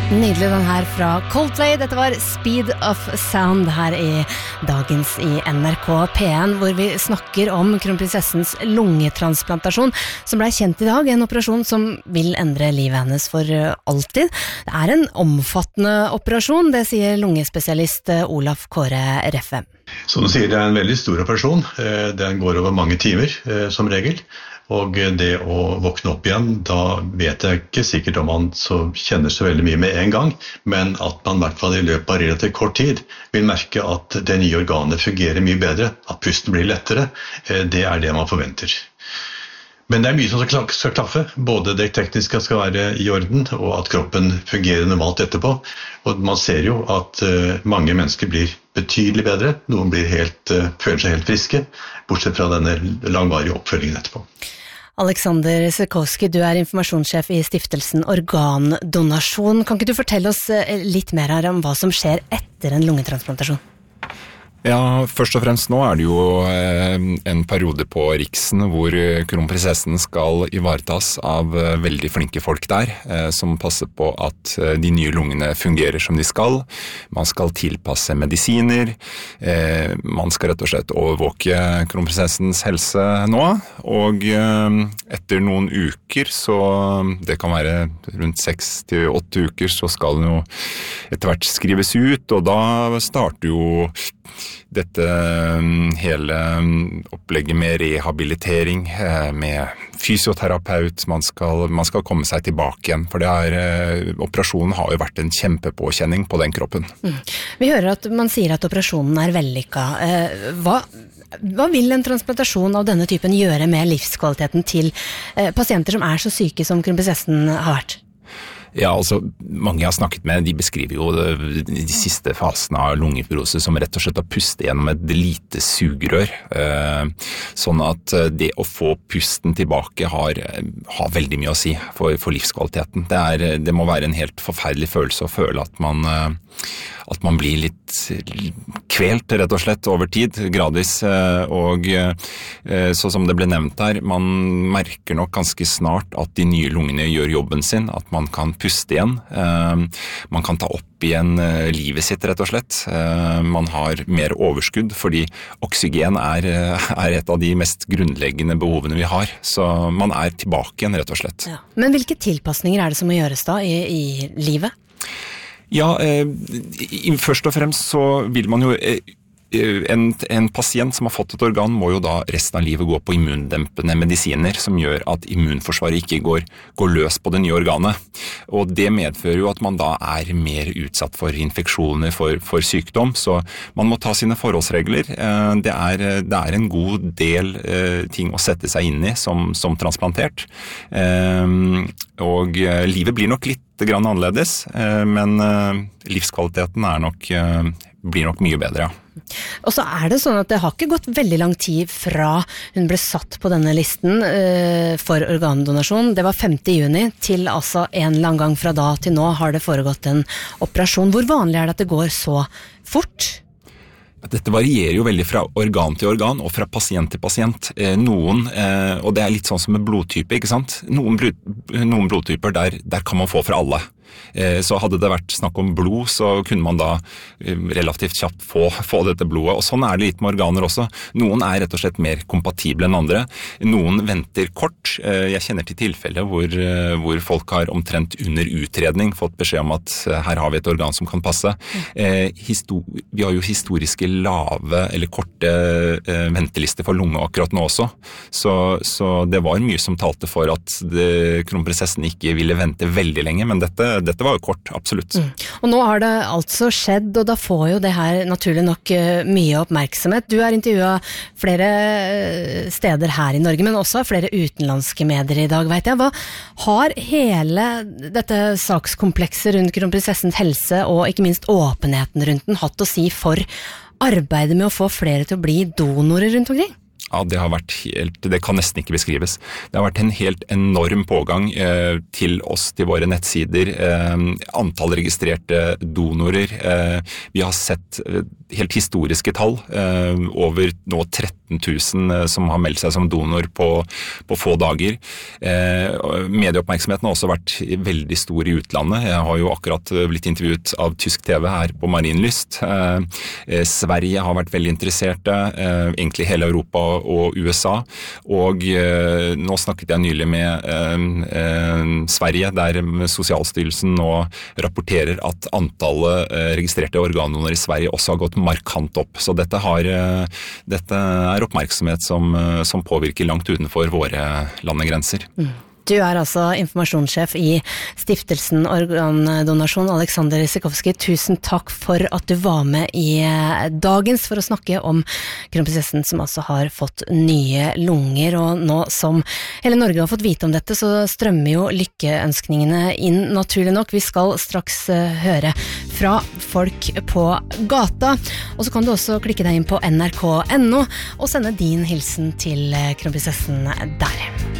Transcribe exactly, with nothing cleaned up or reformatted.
Nydelig den her fra Coldplay. Dette var Speed of Sound her i dagens i N R K P en, hvor vi snakker om kronprinsessens lungetransplantasjon, som ble kjent i dag, en operasjon som vil endre livet hennes for alltid. Det er en omfattende operasjon, det sier lungespesialist Olaf Kåre Reffe. Som du sier, det er en veldig stor operasjon. Den går over mange timer, som regel. Og det å våkne opp igjen, da vet jeg ikke sikkert om man så kjenner så veldig mye med en gang, men at man i hvert fall i løpet av relativt kort tid vil merke at det nye organet fungerer mye bedre, at pusten blir lettere, det er det man forventer. Men det er mye som skal klaffe, både det tekniske skal være i orden, og at kroppen fungerer normalt etterpå. Og man ser jo at mange mennesker blir betydelig bedre, noen blir helt, føler seg helt friske, bortsett fra denne langvarige oppfølgingen etterpå. Alexander Sekowski, du er informasjonssjef i stiftelsen Organdonasjon. Kan ikke du fortelle oss litt mer her om hva som skjer etter en lungetransplantasjon? Ja, først og fremst nå er det jo en periode på Riksen hvor kronprinsessen skal ivaretas av veldig flinke folk der, som passer på at de nye lungene fungerer som de skal. Man skal tilpasse medisiner, man skal rett og slett overvåke kronprinsessens helse nå, og etter noen uker, så det kan være rundt seks til åtte uker, så skal den jo etter hvert skrives ut, og da starter jo dette hele opplegget med rehabilitering, med fysioterapeut, man skal, man skal komme seg tilbake igjen, for det er, operasjonen har jo vært en kjempepåkjenning på den kroppen. Mm. Vi hører at man sier at operasjonen er vellykket. Hva, hva vil en transplantasjon av denne typen gjøre med livskvaliteten til pasienter som er så syke som kronprinsessen har vært? Ja, altså, mange jeg har snakket med, de beskriver jo de siste fasene av lungefibrose som rett og slett å puste gjennom et lite sugerør. Sånn at det å få pusten tilbake har, har veldig mye å si for, for livskvaliteten. Det, er, det må være en helt forferdelig følelse å føle at man, at man blir litt kvelt, rett og slett, over tid, gradvis. Og så som det ble nevnt her, man merker nok ganske snart at de nye lungene gjør jobben sin, at man kan puste igjen. Man kan ta opp igjen livet sitt, rett og slett. Man har mer overskudd, fordi oksygen er, er et av de mest grunnleggende behovene vi har. Så man er tilbake igjen, rett og slett. Ja. Men hvilke tilpasninger er det som må gjøres da i, i livet? Ja, eh, først og fremst så vil man jo... Eh, En, en pasient som har fått et organ må jo da resten av livet gå på immundempende medisiner som gjør at immunforsvaret ikke går, går løs på det nye organet. Og det medfører jo at man da er mer utsatt for infeksjoner, for, for sykdom, så man må ta sine forholdsregler. Det er, det er en god del ting å sette seg inn i som, som transplantert. Og livet blir nok litt grann annerledes, men livskvaliteten er nok, blir nok mye bedre, ja. Og så er det sånn at det har ikke gått veldig lang tid fra hun ble satt på denne listen uh, for organdonasjon. Det var femte juni til altså en eller annen gang fra da til nå har det foregått en operasjon. Hvor vanlig er det at det går så fort? Dette varierer jo veldig fra organ til organ og fra pasient til pasient. Noen, og det er litt sånn som med blodtype, ikke sant? Noen, noen blodtyper der, der kan man få fra alle. Så hadde det vært snakk om blod, så kunne man da relativt kjapt få, få dette blodet. Og sånn er det litt med organer også. Noen er rett og slett mer kompatible enn andre. Noen venter kort. Jeg kjenner til tilfeller hvor, hvor folk har omtrent under utredning fått beskjed om at her har vi et organ som kan passe. Vi har jo historiske lave eller korte ventelister for lunge akkurat nå også. Så, så det var mye som talte for at det, kronprinsessen ikke ville vente veldig lenge, men dette Dette var jo kort, absolutt. Mm. Og nå har det altså skjedd, og da får jo det her naturlig nok mye oppmerksomhet. Du har intervjuet flere steder her i Norge, men også flere utenlandske medier i dag, vet jeg. Hva har hele dette sakskomplekset rundt kronprinsessens helse, og ikke minst åpenheten rundt den, hatt å si for arbeidet med å få flere til å bli donorer rundt omkring? Ja, det har vært helt, det kan nesten ikke beskrives. Det har vært en helt enorm pågang eh, til oss, til våre nettsider, eh, antall registrerte donorer. Eh, vi har sett eh, helt historiske tall, eh, over nå tretten femten tusen som har meldt seg som donor på, på få dager. Medieoppmerksomheten har også vært veldig stor i utlandet. Jeg har jo akkurat blitt intervjuet av tysk T V her på Marienlyst. Sverige har vært veldig interesserte, egentlig hele Europa og U S A. Og nå snakket jeg nylig med Sverige, der Sosialstyrelsen nå rapporterer at antallet registrerte organdonorer i Sverige også har gått markant opp. Så dette, har, dette er oppmerksomhet som, som påvirker langt utenfor våre landegrenser. Mm. Du er altså informasjonssjef i Stiftelsen Organdonasjon, Alexander Sikovsky. Tusen takk for at du var med i dagens for å snakke om kronprinsessen som altså har fått nye lunger. Og nå som hele Norge har fått vite om dette, så strømmer jo lykkeønskningene inn naturlig nok. Vi skal straks høre fra folk på gata. Og så kan du også klikke deg inn på N R K punktum N O og sende din hilsen til kronprinsessen der.